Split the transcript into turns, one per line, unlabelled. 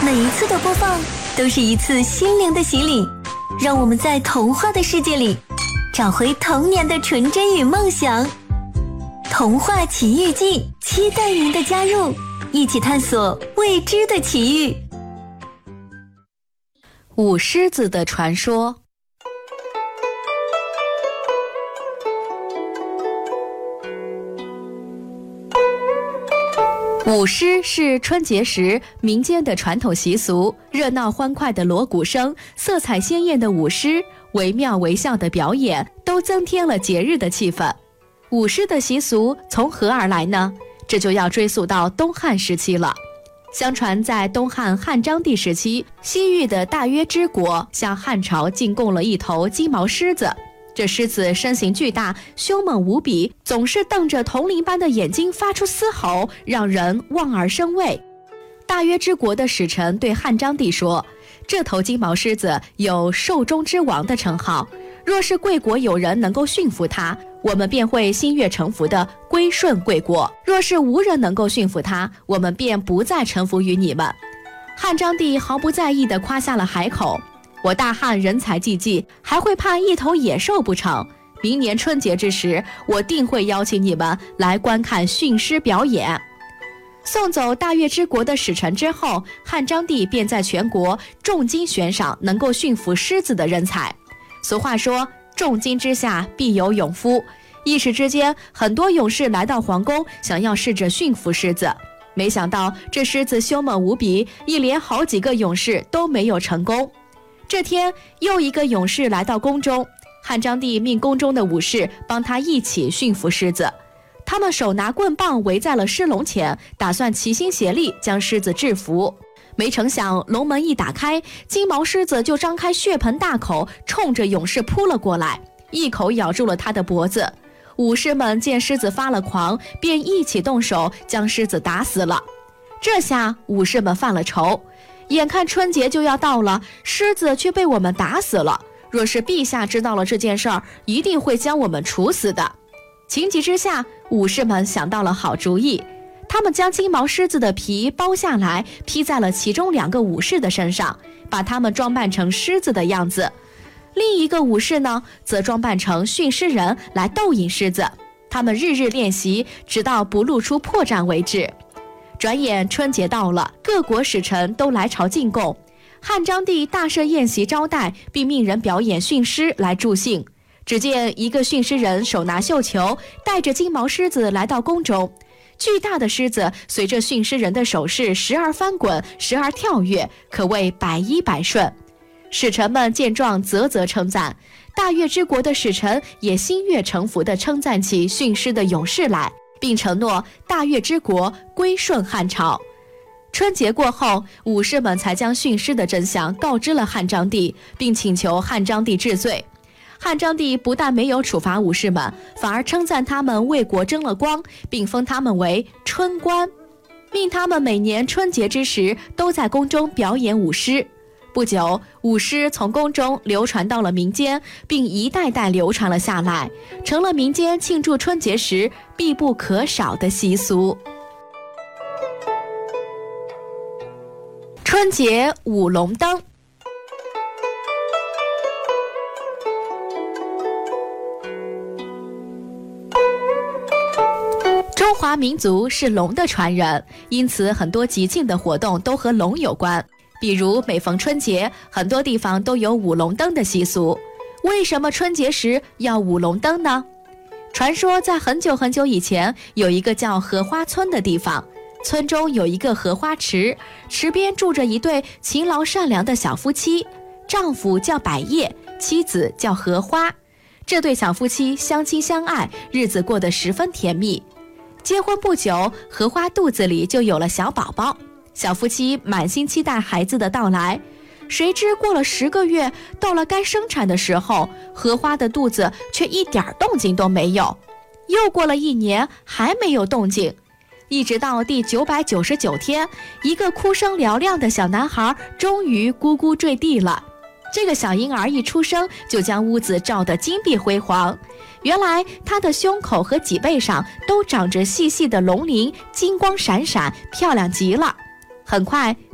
每一次的播放都是一次心灵的洗礼，让我们在童话的世界里找回童年的纯真与梦想。童话奇遇记，期待您的加入，一起探索未知的奇遇。
舞狮子的传说。舞狮是春节时民间的传统习俗，热闹欢快的锣鼓声，色彩鲜艳的舞狮，惟妙惟肖的表演，都增添了节日的气氛。舞狮的习俗从何而来呢？这就要追溯到东汉时期了。相传在东汉汉章帝时期，西域的大约之国向汉朝进贡了一头金毛狮子。这狮子身形巨大，凶猛无比，总是瞪着铜铃般的眼睛发出嘶吼，让人望而生畏。大约之国的使臣对汉章帝说，这头金毛狮子有兽中之王的称号，若是贵国有人能够驯服它，我们便会心悦诚服地归顺贵国；若是无人能够驯服它，我们便不再臣服于你们。汉章帝毫不在意地夸下了海口，我大汉人才济济，还会怕一头野兽不成？明年春节之时，我定会邀请你们来观看驯狮表演。送走大越之国的使臣之后，汉章帝便在全国重金悬赏能够驯服狮子的人才。俗话说，重金之下必有勇夫。一时之间，很多勇士来到皇宫，想要试着驯服狮子。没想到这狮子凶猛无比，一连好几个勇士都没有成功。这天，又一个勇士来到宫中，汉章帝命宫中的武士帮他一起驯服狮子。他们手拿棍棒围在了狮笼前，打算齐心协力将狮子制服。没成想，笼门一打开，金毛狮子就张开血盆大口，冲着勇士扑了过来，一口咬住了他的脖子。武士们见狮子发了狂，便一起动手将狮子打死了。这下武士们犯了愁，眼看春节就要到了，狮子却被我们打死了，若是陛下知道了这件事儿，一定会将我们处死的。情急之下，武士们想到了好主意，他们将金毛狮子的皮剥下来，披在了其中2个武士的身上，把他们装扮成狮子的样子。另一个武士呢，则装扮成驯狮人来逗引狮子。他们日日练习，直到不露出破绽为止。转眼春节到了，各国使臣都来朝进贡。汉章帝大设宴席招待，并命人表演驯狮来助兴。只见一个驯狮人手拿绣球，带着金毛狮子来到宫中。巨大的狮子随着驯狮人的手势时而翻滚，时而跳跃，可谓百依百顺。使臣们见状啧啧称赞，大越之国的使臣也心悦诚服地称赞起驯狮的勇士来，并承诺大越之国归顺汉朝。春节过后，武士们才将驯狮的真相告知了汉章帝，并请求汉章帝治罪。汉章帝不但没有处罚武士们，反而称赞他们为国争了光，并封他们为春官，命他们每年春节之时都在宫中表演舞狮。不久，舞狮从宫中流传到了民间，并一代代流传了下来，成了民间庆祝春节时必不可少的习俗。春节舞龙灯。中华民族是龙的传人，因此很多节庆的活动都和龙有关。比如每逢春节，很多地方都有舞龙灯的习俗。为什么春节时要舞龙灯呢？传说在很久很久以前，有一个叫荷花村的地方，村中有一个荷花池，池边住着一对勤劳善良的小夫妻，丈夫叫百叶，妻子叫荷花。这对小夫妻相亲相爱，日子过得十分甜蜜。结婚不久，荷花肚子里就有了小宝宝。小夫妻满心期待孩子的到来，谁知过了10个月，到了该生产的时候，荷花的肚子却一点动静都没有。又过了1年，还没有动静。一直到第999天，一个哭声嘹亮的小男孩终于咕咕坠地了。这个小婴儿一出生，就将屋子照得金碧辉煌。原来他的胸口和脊背上都长着细细的龙鳞，金光闪闪，漂亮极了。很快，